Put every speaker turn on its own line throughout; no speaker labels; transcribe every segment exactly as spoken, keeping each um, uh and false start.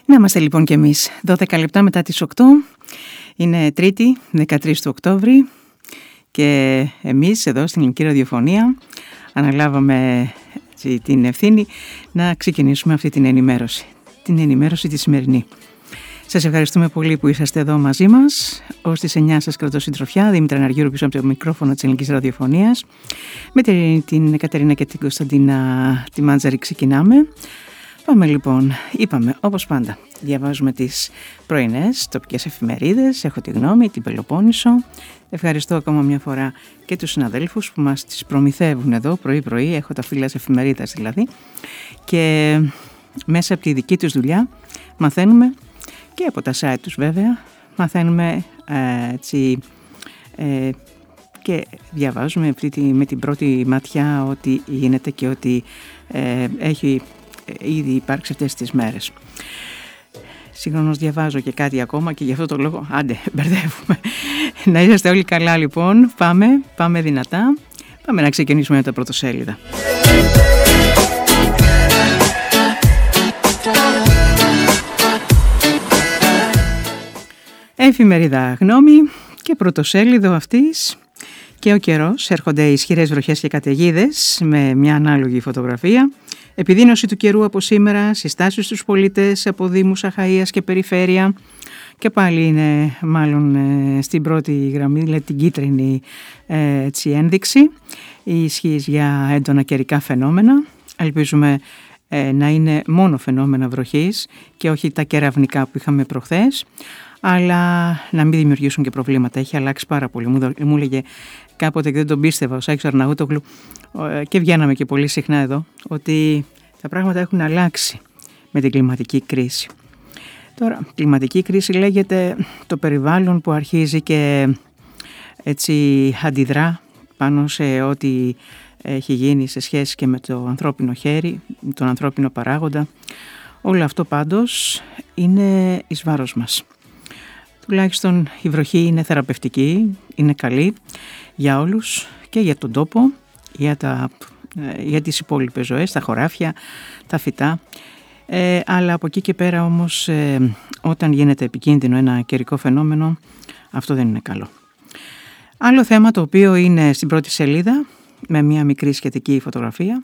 Να είμαστε λοιπόν κι εμείς δώδεκα λεπτά μετά τις οκτώ. Είναι Τρίτη, δεκατρείς του Οκτώβρη, και εμείς εδώ στην Ελληνική Ραδιοφωνία αναλάβαμε έτσι την ευθύνη να ξεκινήσουμε αυτή την ενημέρωση, την ενημέρωση τη σημερινή. Σας ευχαριστούμε πολύ που είσαστε εδώ μαζί μας. Ως τις εννιά σας κρατώ συντροφιά, Δήμητρα Ναργύρου πίσω από το μικρόφωνο της Ελληνικής Ραδιοφωνίας. Με την Κατερίνα και την Κωνσταντίνα τη Μάντζαρη ξεκινάμε. Πάμε λοιπόν, είπαμε όπως πάντα, διαβάζουμε τις πρωινές τοπικές εφημερίδες, έχω τη γνώμη, την Πελοπόννησο. Ευχαριστώ ακόμα μια φορά και τους συναδέλφους που μας τις προμηθεύουν εδώ πρωί-πρωί, έχω τα φύλλα εφημερίδας δηλαδή, και μέσα από τη δική τους δουλειά μαθαίνουμε, και από τα site τους βέβαια, μαθαίνουμε ε, έτσι, ε, και διαβάζουμε με την πρώτη ματιά ότι γίνεται και ότι ε, έχει ήδη υπάρξει αυτές τις μέρες. Συγχρόνως διαβάζω και κάτι ακόμα και γι' αυτό το λόγο, άντε, μπερδεύουμε. Να είσαστε όλοι καλά λοιπόν, πάμε, πάμε δυνατά, πάμε να ξεκινήσουμε με τα πρωτοσέλιδα. Εφημερίδα Γνώμη και πρωτοσέλιδο αυτής. Και ο καιρός, έρχονται ισχυρές βροχές και καταιγίδες με μια ανάλογη φωτογραφία. Επιδείνωση του καιρού από σήμερα, συστάσεις στους πολίτες από δήμους, Αχαΐας και περιφέρεια. Και πάλι είναι μάλλον ε, στην πρώτη γραμμή, δηλαδή την κίτρινη ε, έτσι, ένδειξη. Η ισχύς για έντονα καιρικά φαινόμενα. Ελπίζουμε ε, να είναι μόνο φαινόμενα βροχής και όχι τα κεραυνικά που είχαμε προχθές, αλλά να μην δημιουργήσουν και προβλήματα. Έχει αλλάξει πάρα πολύ. Μου, μου έλεγε κάποτε, και δεν τον πίστευα, ο Σάκης Αρναούτογλου, και βγαίναμε και πολύ συχνά εδώ, ότι τα πράγματα έχουν αλλάξει με την κλιματική κρίση. Τώρα, κλιματική κρίση λέγεται το περιβάλλον που αρχίζει και έτσι αντιδρά πάνω σε ό,τι έχει γίνει σε σχέση και με το ανθρώπινο χέρι, τον ανθρώπινο παράγοντα. Όλο αυτό πάντως είναι εις βάρος μας. Τουλάχιστον η βροχή είναι θεραπευτική, είναι καλή για όλους και για τον τόπο, για, τα, για τις υπόλοιπες ζωές, τα χωράφια, τα φυτά. Ε, αλλά από εκεί και πέρα όμως ε, όταν γίνεται επικίνδυνο ένα καιρικό φαινόμενο, αυτό δεν είναι καλό. Άλλο θέμα το οποίο είναι στην πρώτη σελίδα με μια μικρή σχετική φωτογραφία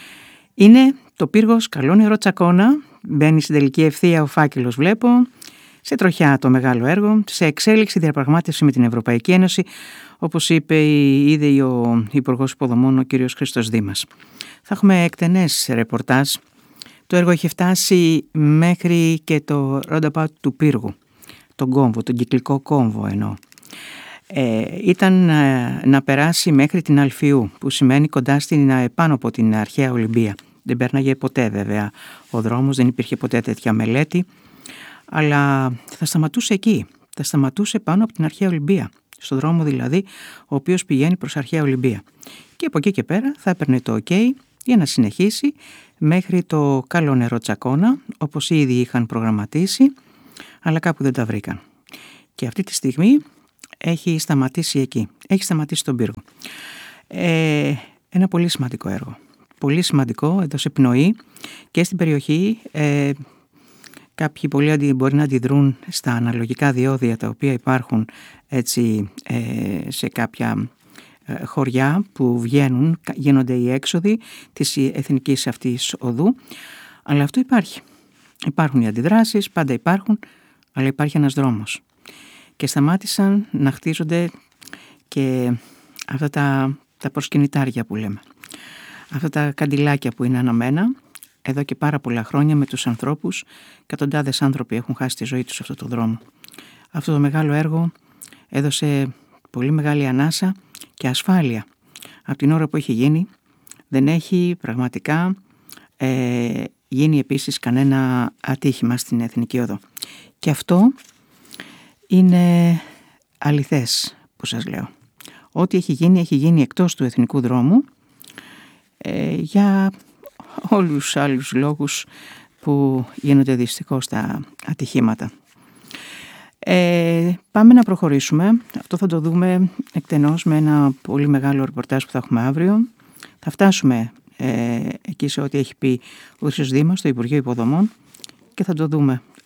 είναι το πύργος Καλό Νερό Τσακώνα. Μπαίνει στην τελική ευθεία ο φάκελος, βλέπω. Σε τροχιά το μεγάλο έργο, σε εξέλιξη διαπραγμάτευση με την Ευρωπαϊκή Ένωση, όπως είπε ήδη ο Υπουργός Υποδομών, ο κ. Χρήστος Δήμας. Θα έχουμε εκτενές ρεπορτάζ. Το έργο έχει φτάσει μέχρι και το roundabout του πύργου, τον κόμβο, τον κυκλικό κόμβο εννοώ. Ε, ήταν ε, να περάσει μέχρι την Αλφιού, που σημαίνει κοντά στην, ε, πάνω από την αρχαία Ολυμπία. Δεν πέρναγε ποτέ βέβαια ο δρόμος, δεν υπήρχε ποτέ τέτοια μελέτη. Αλλά θα σταματούσε εκεί, θα σταματούσε πάνω από την αρχαία Ολυμπία, στον δρόμο δηλαδή ο οποίος πηγαίνει προς αρχαία Ολυμπία. Και από εκεί και πέρα θα έπαιρνε το OK για να συνεχίσει μέχρι το Καλό Νερό Τσακώνα, όπως ήδη είχαν προγραμματίσει, αλλά κάπου δεν τα βρήκαν. Και αυτή τη στιγμή έχει σταματήσει εκεί, έχει σταματήσει τον πύργο. Ε, ένα πολύ σημαντικό έργο, πολύ σημαντικό, έδωσε πνοή και στην περιοχή. ε, Κάποιοι πολλοί μπορεί να αντιδρούν στα αναλογικά διόδια τα οποία υπάρχουν έτσι, ε, σε κάποια ε, χωριά που βγαίνουν, γίνονται οι έξοδοι της εθνικής αυτής οδού. Αλλά αυτό υπάρχει. Υπάρχουν οι αντιδράσεις, πάντα υπάρχουν, αλλά υπάρχει ένας δρόμος. Και σταμάτησαν να χτίζονται και αυτά τα, τα προσκυνητάρια που λέμε. Αυτά τα καντιλάκια που είναι αναμένα. Εδώ και πάρα πολλά χρόνια με τους ανθρώπους, εκατοντάδες άνθρωποι έχουν χάσει τη ζωή τους σε αυτό το δρόμο. Αυτό το μεγάλο έργο έδωσε πολύ μεγάλη ανάσα και ασφάλεια. Από την ώρα που έχει γίνει, δεν έχει πραγματικά ε, γίνει επίσης κανένα ατύχημα στην Εθνική Οδό. Και αυτό είναι αληθές που σας λέω. Ό,τι έχει γίνει, έχει γίνει εκτός του εθνικού δρόμου ε, για όλους τους άλλους λόγους που γίνονται δυστυχώς τα ατυχήματα. Ε, πάμε να προχωρήσουμε. Αυτό θα το δούμε εκτενώς με ένα πολύ μεγάλο ρεπορτάζ που θα έχουμε αύριο. Θα φτάσουμε ε, εκεί σε ό,τι έχει πει ο Χρήστος Δήμας στο Υπουργείο Υποδομών και θα το δούμε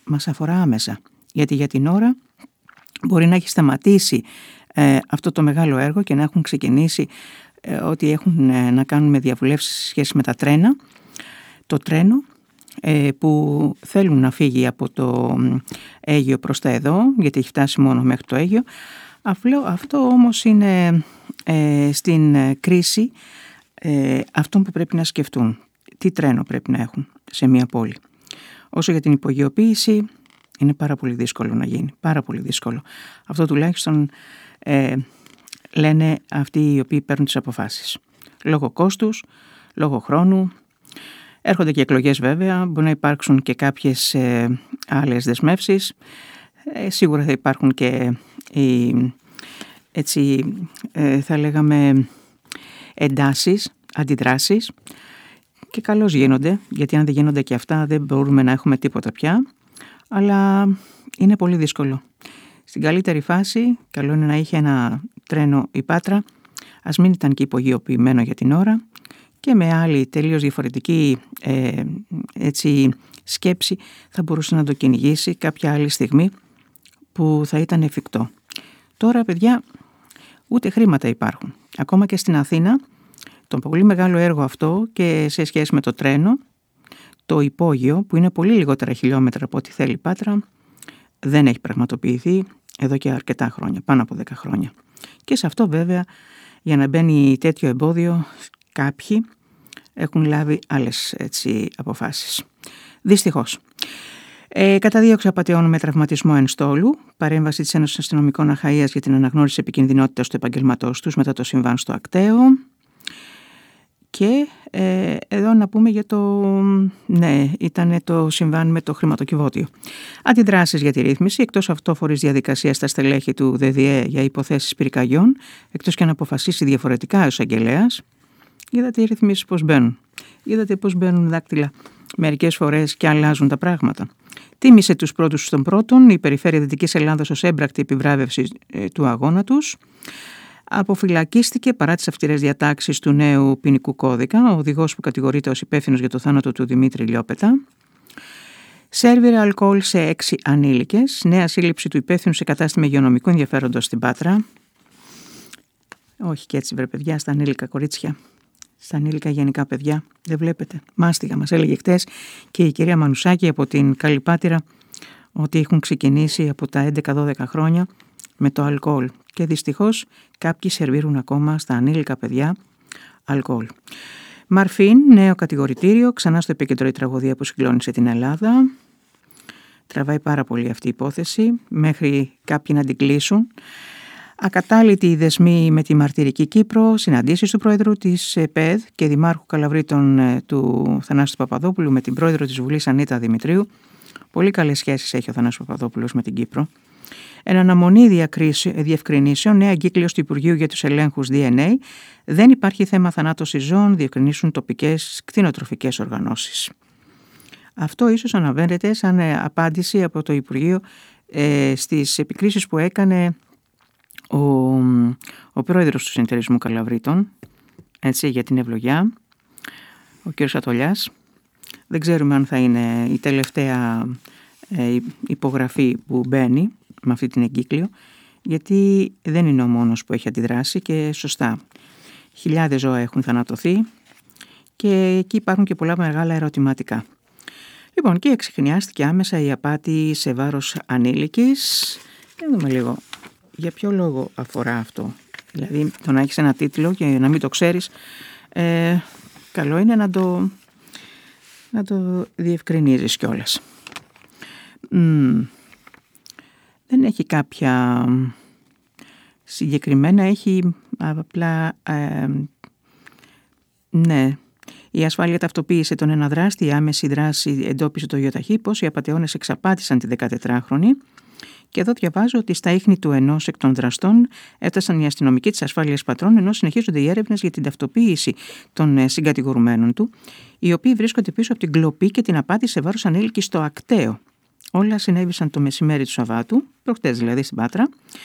μας αφορά άμεσα, γιατί για την ώρα μπορεί να έχει σταματήσει ε, αυτό το μεγάλο έργο και να έχουν ξεκινήσει ε, ότι έχουν ε, να κάνουν με διαβουλεύσεις σε σχέση με τα τρένα. Το τρένο ε, που θέλουν να φύγει από το Αίγυο προς τα εδώ, γιατί έχει φτάσει μόνο μέχρι το Αίγυο. Αυτό, αυτό όμως είναι ε, στην κρίση ε, αυτών που πρέπει να σκεφτούν. Τι τρένο πρέπει να έχουν σε μια πόλη. Όσο για την υπογειοποίηση, είναι πάρα πολύ δύσκολο να γίνει. Πάρα πολύ δύσκολο. Αυτό τουλάχιστον ε, λένε αυτοί οι οποίοι παίρνουν τις αποφάσεις. Λόγω κόστους, λόγω χρόνου. Έρχονται και εκλογές βέβαια. Μπορεί να υπάρξουν και κάποιες ε, άλλες δεσμεύσεις. Ε, σίγουρα θα υπάρχουν και οι, έτσι, ε, θα λέγαμε εντάσεις, αντιδράσεις. Και καλώς γίνονται, γιατί αν δεν γίνονται και αυτά δεν μπορούμε να έχουμε τίποτα πια. Αλλά είναι πολύ δύσκολο. Στην καλύτερη φάση, καλό είναι να είχε ένα τρένο η Πάτρα, ας μην ήταν και υπογειοποιημένο για την ώρα και με άλλη τελείως διαφορετική ε, έτσι, σκέψη θα μπορούσε να το κυνηγήσει κάποια άλλη στιγμή που θα ήταν εφικτό. Τώρα, παιδιά, ούτε χρήματα υπάρχουν. Ακόμα και στην Αθήνα, το πολύ μεγάλο έργο αυτό και σε σχέση με το τρένο, το υπόγειο που είναι πολύ λιγότερα χιλιόμετρα από ό,τι θέλει η Πάτρα, δεν έχει πραγματοποιηθεί εδώ και αρκετά χρόνια, πάνω από δέκα χρόνια. Και σε αυτό βέβαια, για να μπαίνει τέτοιο εμπόδιο, κάποιοι έχουν λάβει άλλες έτσι, αποφάσεις. Δυστυχώς. Ε, καταδίωξε απατεών με τραυματισμό εν στόλου, παρέμβαση της Ένωσης Αστυνομικών Αχαΐας για την αναγνώριση επικινδυνότητας του επαγγελματός τους μετά το συμβάν στο Ακταίο. Και ε, εδώ να πούμε για το, ναι, ήταν το συμβάν με το χρηματοκιβώτιο. Αντιδράσεις για τη ρύθμιση, εκτός αυτόφορης διαδικασίας στα στελέχη του ΔΔΕ για υποθέσεις πυρκαγιών, εκτός και να αποφασίσει διαφορετικά ο εισαγγελέας. Είδατε οι ρυθμίσεις πώς μπαίνουν. Είδατε πώς μπαίνουν δάκτυλα μερικές φορές και αλλάζουν τα πράγματα. Τίμησε τους πρώτους των πρώτων η Περιφέρεια Δυτικής Ελλάδας ως έμπρακτη επιβράβευση ε, του αγώνα τους. Αποφυλακίστηκε παρά τις αυστηρές διατάξεις του νέου ποινικού κώδικα ο οδηγός που κατηγορείται ως υπεύθυνος για το θάνατο του Δημήτρη Λιόπετα. Σέρβιρε αλκοόλ σε έξι ανήλικες. Νέα σύλληψη του υπεύθυνου σε κατάστημα υγειονομικού ενδιαφέροντος στην Πάτρα. Όχι και έτσι βρε παιδιά, στα ανήλικα κορίτσια. Στα ανήλικα γενικά παιδιά. Δεν βλέπετε. Μάστιγα μας έλεγε χτες και η κυρία Μανουσάκη από την Καλυπάτηρα ότι έχουν ξεκινήσει από τα έντεκα δώδεκα χρόνια με το αλκοόλ. Και δυστυχώς κάποιοι σερβίρουν ακόμα στα ανήλικα παιδιά αλκοόλ. Μαρφίν, νέο κατηγορητήριο, ξανά στο επίκεντρο η τραγωδία που συγκλώνησε την Ελλάδα. Τραβάει πάρα πολύ αυτή η υπόθεση, μέχρι κάποιοι να την κλείσουν. Ακατάλητη η δεσμή με τη μαρτυρική Κύπρο, συναντήσεις του Πρόεδρου της ΕΠΕΔ και Δημάρχου Καλαβρίτων του Θανάση Παπαδόπουλου με την Πρόεδρο της Βουλής Ανίτα Δημητρίου. Πολύ καλές σχέσεις έχει ο Θανάσης Παπαδόπουλος με την Κύπρο. Εν αναμονή διευκρινήσεων, νέα εγκύκλειος του Υπουργείου για τους ελέγχους ντι εν έι, δεν υπάρχει θέμα θανάτωσης ζώων, διευκρινίσουν τοπικές κτηνοτροφικές οργανώσεις. Αυτό ίσως αναβαίνεται σαν απάντηση από το Υπουργείο ε, στις επικρίσεις που έκανε ο, ο πρόεδρος του Συνεταιρισμού Καλαβρίτων, έτσι, για την ευλογιά, ο κ. Σατολιάς. Δεν ξέρουμε αν θα είναι η τελευταία ε, υπογραφή που μπαίνει με αυτή την εγκύκλιο, γιατί δεν είναι ο μόνος που έχει αντιδράσει και σωστά. Χιλιάδες ζώα έχουν θανατωθεί και εκεί υπάρχουν και πολλά μεγάλα ερωτηματικά. Λοιπόν, και εξηχνιάστηκε άμεσα η απάτη σε βάρος ανήλικης. Να δούμε λίγο για ποιο λόγο αφορά αυτό. Δηλαδή το να έχεις ένα τίτλο και να μην το ξέρεις, ε, καλό είναι να το, να το διευκρινίζεις κιόλας. Mm. Δεν έχει κάποια συγκεκριμένα, έχει απλά, ε, ναι, η ασφάλεια ταυτοποίησε τον ένα δράστη, η άμεση δράση εντόπισε το γεωταχήπος, οι απατεώνες εξαπάτησαν τη δεκατετράχρονη και εδώ διαβάζω ότι στα ίχνη του ενός εκ των δραστών έφτασαν οι αστυνομικοί της ασφάλειας πατρών ενώ συνεχίζονται οι έρευνες για την ταυτοποίηση των συγκατηγορουμένων του, οι οποίοι βρίσκονται πίσω από την κλοπή και την απάτη σε βάρος ανήλικης στο Ακταίο. Όλα συνέβησαν το μεσημέρι του Σαββάτου, προχτές δηλαδή στην Πάτρα.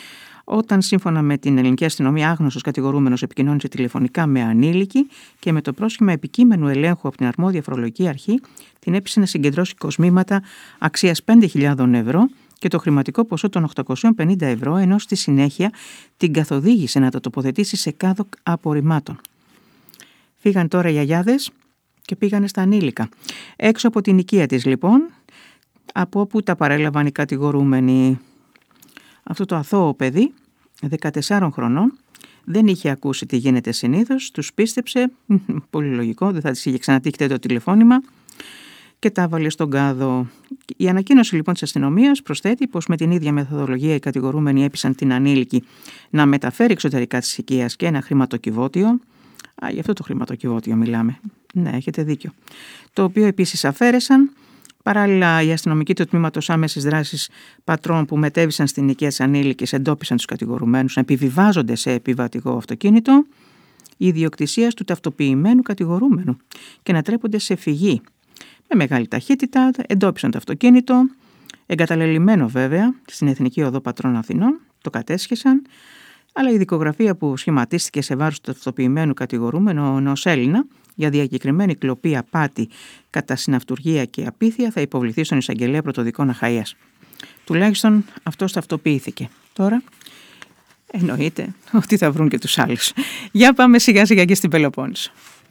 όταν σύμφωνα με την ελληνική αστυνομία άγνωστος κατηγορούμενος επικοινώνησε τηλεφωνικά με ανήλικη και με το πρόσχημα επικείμενου ελέγχου από την αρμόδια φορολογική αρχή την έπεισε να συγκεντρώσει κοσμήματα αξίας πέντε χιλιάδες ευρώ και το χρηματικό ποσό των οκτακόσια πενήντα ευρώ, ενώ στη συνέχεια την καθοδήγησε να τα τοποθετήσει σε κάδο απορριμμάτων. Φύγαν τώρα οι γιαγιάδες και πήγανε στα ανήλικα. Έξω από την οικία της λοιπόν, από όπου τα παρέλαβαν οι κατηγορούμενοι. Αυτό το αθώο παιδί, δεκατεσσάρων χρονών, δεν είχε ακούσει τι γίνεται συνήθως, τους πίστεψε, πολύ λογικό, δεν θα της είχε ξανατύχει το τηλεφώνημα, και τα έβαλε στον κάδο. Η ανακοίνωση λοιπόν της αστυνομίας προσθέτει πως με την ίδια μεθοδολογία οι κατηγορούμενοι έπεισαν την ανήλικη να μεταφέρει εξωτερικά της οικίας και ένα χρηματοκιβώτιο. Α, γι' αυτό το χρηματοκιβώτιο μιλάμε. Ναι, έχετε δίκιο. Το οποίο επίσης αφαίρεσαν. Παράλληλα, οι αστυνομικοί του τμήματος άμεσης δράσης πατρών που μετέβησαν στην οικία της ανήλικης εντόπισαν τους κατηγορουμένους να επιβιβάζονται σε επιβατικό αυτοκίνητο ιδιοκτησίας του ταυτοποιημένου κατηγορούμενου και να τρέπονται σε φυγή. Με μεγάλη ταχύτητα εντόπισαν το αυτοκίνητο, εγκαταλελειμμένο βέβαια στην Εθνική Οδό Πατρών Αθηνών, το κατέσχεσαν, αλλά η δικογραφία που σχηματίστηκε σε βάρος του ταυτοποιημένου κατηγορούμενου ενός Έλληνα για διακεκριμένη κλοπή, απάτη, κατά συναυτουργία και απίθεια θα υποβληθεί στον εισαγγελέα πρωτοδικών Αχαΐας. Τουλάχιστον αυτός ταυτοποιήθηκε. Τώρα εννοείται ότι θα βρουν και τους άλλους. Για πάμε σιγά σιγά και στην Πελοπόννησο.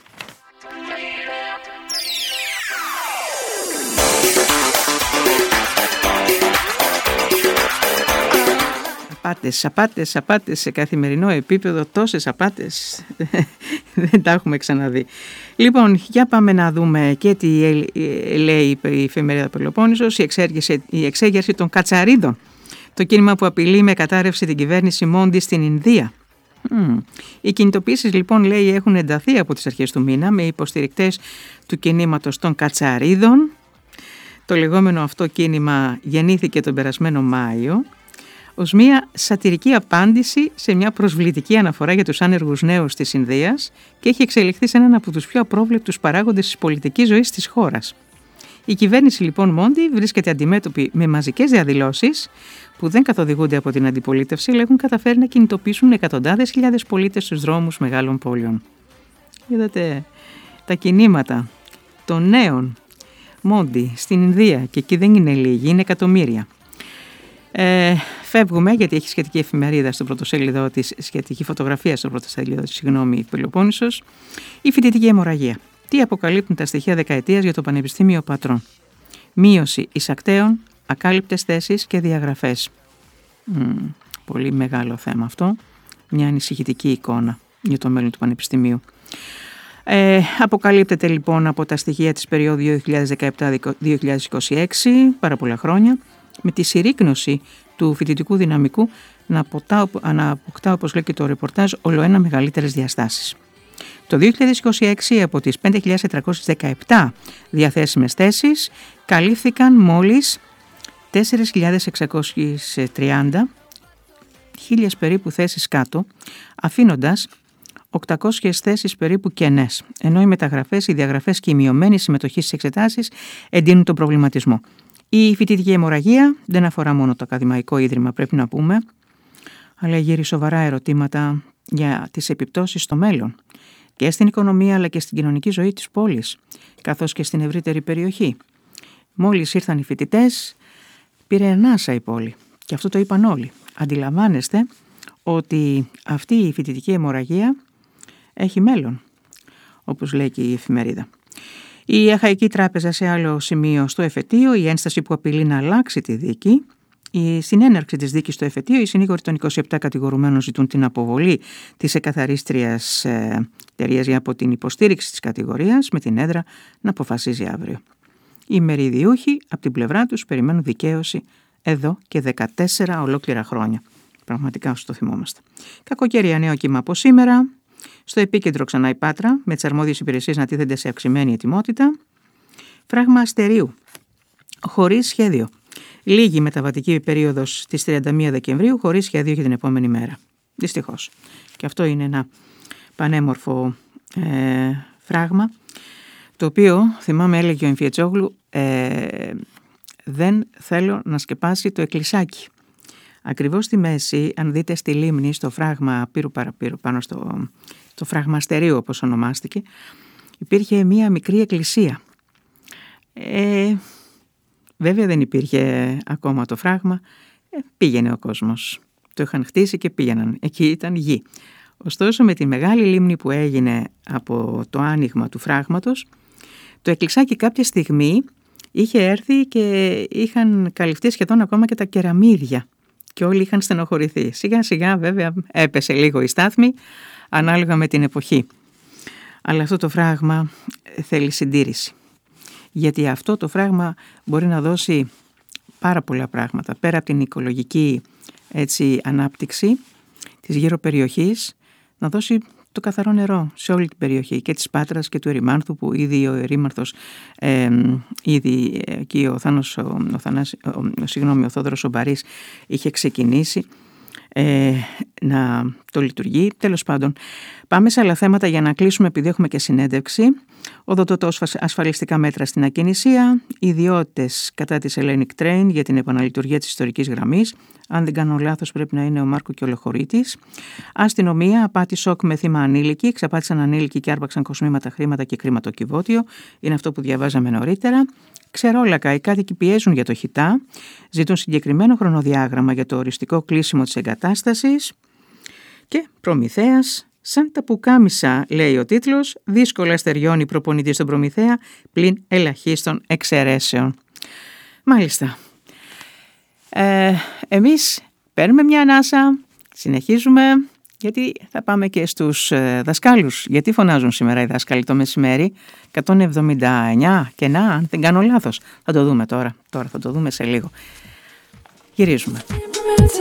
Απάτες, απάτες, απάτες σε καθημερινό επίπεδο, τόσες απάτες δεν τα έχουμε ξαναδεί. Λοιπόν, για πάμε να δούμε και τι λέει η εφημερίδα Πελοπόννησος, η εξέγερση, η εξέγερση των Κατσαρίδων. Το κίνημα που απειλεί με κατάρρευση την κυβέρνηση Μόντι στην Ινδία. Mm. Οι κινητοποιήσεις λοιπόν λέει έχουν ενταθεί από τις αρχές του μήνα με υποστηρικτές του κινήματος των Κατσαρίδων. Το λεγόμενο αυτό κίνημα γεννήθηκε τον περασμένο Μάιο ως μια σατιρική απάντηση σε μια προσβλητική αναφορά για τους άνεργους νέους της Ινδίας και έχει εξελιχθεί σε έναν από τους πιο απρόβλεπτους παράγοντες της πολιτικής ζωής της χώρας. Η κυβέρνηση λοιπόν Μόντι βρίσκεται αντιμέτωπη με μαζικές διαδηλώσεις που δεν καθοδηγούνται από την αντιπολίτευση, αλλά έχουν καταφέρει να κινητοποιήσουν εκατοντάδες χιλιάδες πολίτες στους δρόμους μεγάλων πόλεων. Είδατε τα κινήματα των νέων Μόντι στην Ινδία, και εκεί δεν είναι λίγοι, είναι εκατομμύρια. Ε, φεύγουμε γιατί έχει σχετική εφημερίδα στο πρωτοσέλιδο της, σχετική φωτογραφία στο πρωτοσέλιδο της, συγγνώμη, Πελοπόννησος. Η φοιτητική αιμορραγία. Τι αποκαλύπτουν τα στοιχεία δεκαετίας για το Πανεπιστήμιο Πατρών. Μείωση εισακτέων, ακάλυπτες θέσεις και διαγραφές. Μ, πολύ μεγάλο θέμα αυτό. Μια ανησυχητική εικόνα για το μέλλον του Πανεπιστημίου. Ε, αποκαλύπτεται λοιπόν από τα στοιχεία της περίοδου δύο χιλιάδες δεκαεπτά με δύο χιλιάδες είκοσι έξι, πάρα πολλά χρόνια, με τη συρρίκνωση του φοιτητικού δυναμικού να αποκτά, να αποκτά, όπως λέει και το ρεπορτάζ, ολοένα μεγαλύτερες διαστάσεις. Το δύο χιλιάδες είκοσι έξι από τις πέντε χιλιάδες τετρακόσιες δεκαεπτά διαθέσιμες θέσεις καλύφθηκαν μόλις τέσσερις χιλιάδες εξακόσιες τριάντα, χίλιες περίπου θέσεις κάτω, αφήνοντας οκτακόσιες θέσεις περίπου κενές, ενώ οι μεταγραφές, οι διαγραφές και η μειωμένη συμμετοχή στις εξετάσεις εντείνουν τον προβληματισμό. Η φοιτητική αιμορραγία δεν αφορά μόνο το ακαδημαϊκό ίδρυμα, πρέπει να πούμε, αλλά γύρει σοβαρά ερωτήματα για τις επιπτώσεις στο μέλλον και στην οικονομία αλλά και στην κοινωνική ζωή της πόλης, καθώς και στην ευρύτερη περιοχή. Μόλις ήρθαν οι φοιτητές, πήρε ανάσα η πόλη και αυτό το είπαν όλοι. Αντιλαμβάνεστε ότι αυτή η φοιτητική αιμορραγία έχει μέλλον, όπως λέει και η εφημερίδα. Η Αχαϊκή Τράπεζα σε άλλο σημείο στο εφετείο, η ένσταση που απειλεί να αλλάξει τη δίκη. Η, στην έναρξη της δίκης στο εφετείο, οι συνήγοροι των είκοσι επτά κατηγορουμένων ζητούν την αποβολή της εκαθαρίστριας ε, εταιρείας για από την υποστήριξη της κατηγορίας, με την έδρα να αποφασίζει αύριο. Οι μεριδιούχοι από την πλευρά τους περιμένουν δικαίωση εδώ και δεκατέσσερα ολόκληρα χρόνια. Πραγματικά όσο το θυμόμαστε. Κακοκαιρία, νέο κύμα από σήμερα. Στο επίκεντρο ξανά η Πάτρα, με τις αρμόδιες υπηρεσίες να τίθενται σε αυξημένη ετοιμότητα. Φράγμα αστερίου, χωρίς σχέδιο. Λίγη μεταβατική περίοδος της τριάντα μία Δεκεμβρίου, χωρίς σχέδιο για την επόμενη μέρα. Δυστυχώς. Και αυτό είναι ένα πανέμορφο ε, φράγμα, το οποίο, θυμάμαι, έλεγε ο Εμφιετσόγλου, ε, δεν θέλω να σκεπάσει το εκκλησάκι. Ακριβώς στη μέση, αν δείτε στη λίμνη, στο φράγμα Πύρου Παραπύρου, πάνω στο, στο φράγμα Αστερίου όπως ονομάστηκε, υπήρχε μία μικρή εκκλησία. Ε, βέβαια δεν υπήρχε ακόμα το φράγμα, ε, πήγαινε ο κόσμος. Το είχαν χτίσει και πήγαιναν, εκεί ήταν γη. Ωστόσο με τη μεγάλη λίμνη που έγινε από το άνοιγμα του φράγματος, το εκκλησάκι κάποια στιγμή είχε έρθει και είχαν καλυφθεί σχεδόν ακόμα και τα κεραμίδια και όλοι είχαν στενοχωρηθεί. Σιγά σιγά βέβαια έπεσε λίγο η στάθμη ανάλογα με την εποχή. Αλλά αυτό το φράγμα θέλει συντήρηση. Γιατί αυτό το φράγμα μπορεί να δώσει πάρα πολλά πράγματα. Πέρα από την οικολογική έτσι, ανάπτυξη της γύρω περιοχής, να δώσει το καθαρό νερό σε όλη την περιοχή και της Πάτρας και του Ερημάνθου, που ήδη ο Ερήμαρθος, ε, ήδη εκεί ο, Θάνος, ο, ο, Θανάς, ο, ο, συγγνώμη, ο Θόδωρος ο Μπαρής είχε ξεκινήσει ε, να το λειτουργεί. Τέλος πάντων, πάμε σε άλλα θέματα για να κλείσουμε, επειδή έχουμε και συνέντευξη. Οδοτότο ασφαλιστικά μέτρα στην ακινησία, ιδιότητες κατά της Hellenic Train για την επαναλειτουργία της ιστορικής γραμμής. Αν δεν κάνω λάθος, πρέπει να είναι ο Μάρκο και ο Λοχωρίτης. Αστυνομία, απάτη σοκ με θύμα ανήλικη. Ξαπάτησαν ανήλικοι και άρπαξαν κοσμήματα, χρήματα και κρηματοκιβώτιο. Είναι αυτό που διαβάζαμε νωρίτερα. Ξερόλακα, οι κάτοικοι πιέζουν για το χιτά. Ζητούν συγκεκριμένο χρονοδιάγραμμα για το οριστικό κλείσιμο της εγκατάστασης. Και Προμηθέας. Σαν τα πουκάμισα, λέει ο τίτλος, δύσκολα στεριώνει προπονητή στον Προμηθέα, πλην ελαχίστων εξαιρέσεων. Μάλιστα. Ε, εμείς παίρνουμε μια ανάσα, συνεχίζουμε, γιατί θα πάμε και στους ε, δασκάλους. Γιατί φωνάζουν σήμερα οι δάσκαλοι το μεσημέρι, εκατόν εβδομήντα εννιά και να, αν δεν κάνω λάθος. Θα το δούμε τώρα, τώρα θα το δούμε σε λίγο. Γυρίζουμε.